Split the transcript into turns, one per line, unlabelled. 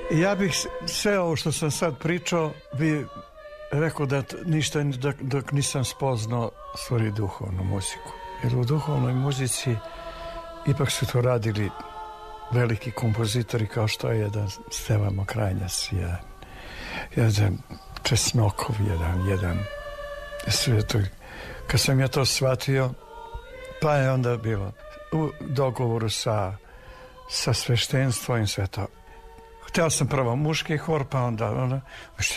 Ja bih sve ovo što sam sad pričao bi rekao da ništa dok nisam spoznao stvari duhovnu muziku. Jer u duhovnoj muzici ipak su to radili veliki kompozitori kao što je jedan Stevan Mokranjac, jedan Česnokov, jedan sve to. Kad sam ja to shvatio, pa je onda bilo u dogovoru sa sveštenstvom i sve to. Hteo sam prvo muški hor, pa onda